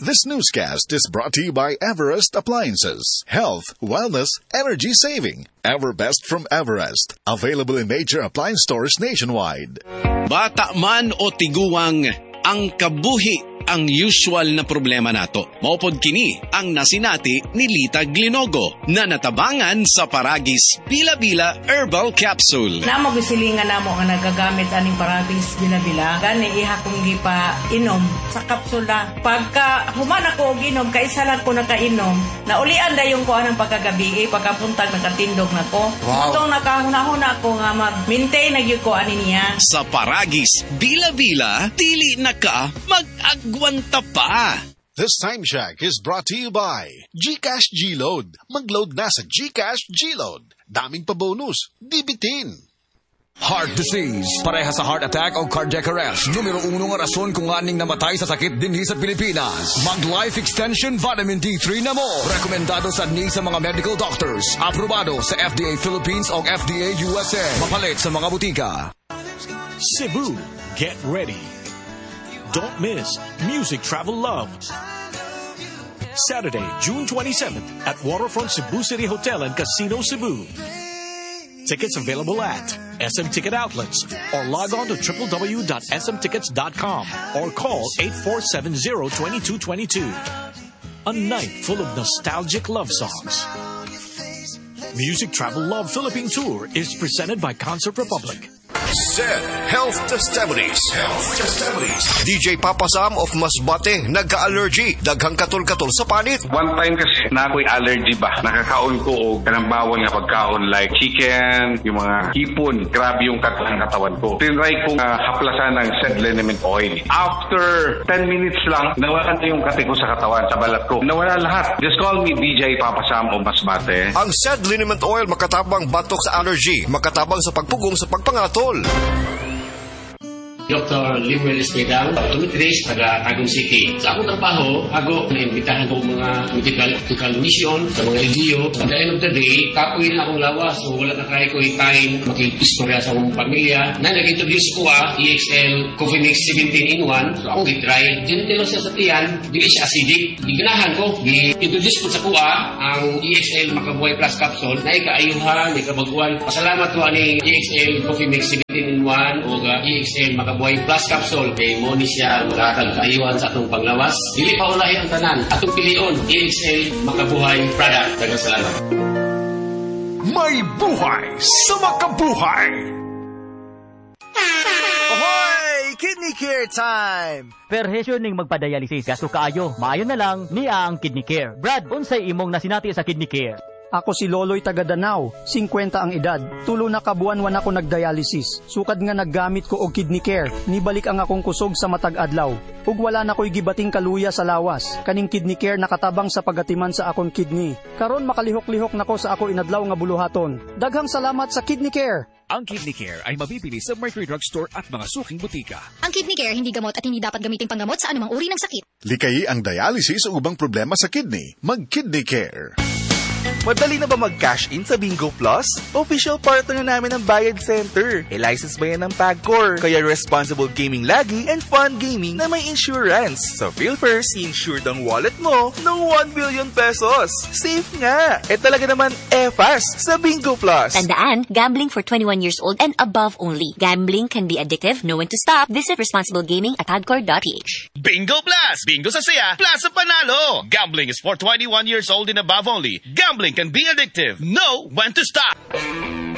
This newscast is brought to you by Everest Appliances. Health, wellness, energy saving. Everbest from Everest. Available in major appliance stores nationwide. Bata man o tiguwang, ang kabuhi ang usual na problema nato. Maupod kini ang nasinati ni Lita Glinogo na natabangan sa Paragis Bila-Bila Herbal Capsule. Namo gisilingan namo nga nagagamit aning Paragis Bila-Bila. Gani iha kong gipa inom sa kapsula. Pagka human ako og inom, kaisa lang ko nakainom, naulian dayon ko anang pagkagabi, pagkapuntag nakatindog nako. Wow. Itong nakahuna-huna ko nga mag-maintain na gyud ko ani niya. Sa Paragis Bila-Bila, dili na ka mag-agwanta pa. This time check is brought to you by GCash G-Load. Mag-load na sa GCash G-Load. Daming pa bonus. Di bitin. Heart disease, pareha sa heart attack o cardiac arrest. Numero 1 nga rason kung aning namatay sa sakit dinhi sa Pilipinas. Mag-Life Extension Vitamin D3 na mo. Rekomendado sa sa mga medical doctors. Aprobado sa FDA Philippines o FDA USA. Mapalit sa mga butika. Cebu, get ready. Don't miss Music Travel Love. Saturday, June 27th at Waterfront Cebu City Hotel and Casino Cebu. Tickets available at SM Ticket Outlets or log on to www.smtickets.com or call 8470-2222. A night full of nostalgic love songs. Music Travel Love Philippine Tour is presented by Concert Republic. Zed Health Testimonies. DJ Papa Sam of Masbate, nagka-allergy. Daghang katol-katol sa panit. One time kasi na ako'y allergy ba? Nakakaon ko o kanang bawang nga pagkaon like chicken, yung mga hipon. Grabe yung katawan ko. Tinry kong haplasan ng Zed Liniment Oil. After 10 minutes lang, nawala na yung kate ko sa katawan, sa balat ko. Nawala lahat. Just call me DJ Papa Sam of Masbate. Ang Zed Liniment Oil makatabang batok sa allergy, makatabang sa pagpugong sa pagpangatol. Dr. Limuel Espedal, optometrist, taga Tagum City. Sa akong trabaho, ako naimbitahan ko mga medical mission sa mga LGU. At the end of the day, kapoy na akong lawas. So wala na kaya ko time makikistorya sa akong pamilya. Na nag-introduce ko EXL Coffee Mix 17-in-1. So akong gitry. Gentle siya sa tiyan, hindi siya acidic. Iganahan ko, i-introduce ko sa kuha ang EXL Makabuhay Plus Capsule na ikaayuhan, ikabaguan. Pasalamat ko ani EXL Coffee Mix 17-in-1 o EXL Makabuhay Plus Capsule kay mo ni siya makakagkayuhan sa atong panglawas. Dili pa ulahi ang tanan. Atong pilion, EXL Makabuhay product. Daghang salamat. May buhay sa makabuhay. Ahoy! Kidney Care time! Perhesyo ning magpadialysis gasto kaayo. Maayo na lang niya ang Kidney Care. Brad, unsay imong nasinati sa Kidney Care? Ako si Loloy taga Danau, 50 ang edad. Tulo na kabuan-wan ako nagdialysis. Sukad nga naggamit ko og Kidney Care. Nibalik ang akong kusog sa matag adlaw. Ug wala na ko'y gibating kaluya sa lawas. Kaning Kidney Care nakatabang sa pagatiman sa akong kidney. Karon makalihok-lihok nako sa ako inadlaw nga buluhaton. Daghang salamat sa Kidney Care. Ang Kidney Care ay mabibili sa Mercury Drugstore at mga suking butika. Ang Kidney Care hindi gamot at hindi dapat gamiting panggamot sa anumang uri ng sakit. Likayi ang dialysis o ubang problema sa kidney. Mag-Kidney Care. Madali na ba mag-cash in sa Bingo Plus? Official partner na namin ng Bayad Center. E-license ba yan ng PAGCOR? Kaya responsible gaming lagi and fun gaming na may insurance. So feel first, insured ang wallet mo ng 1 billion pesos. Safe nga. E talaga naman fast sa Bingo Plus. Tandaan, gambling for 21 years old and above only. Gambling can be addictive. Know when to stop. Visit responsible gaming at pagcor.ph. Bingo Plus! Bingo sa saya, plus sa panalo! Gambling is for 21 years old and above only. Gambling can be addictive. Know when to stop.